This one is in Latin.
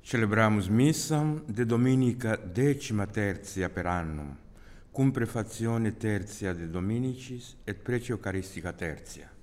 Celebramus missam de Dominica 13ª per annum, cum prefazione tertia de Dominicis et precio Eucharistica tertia.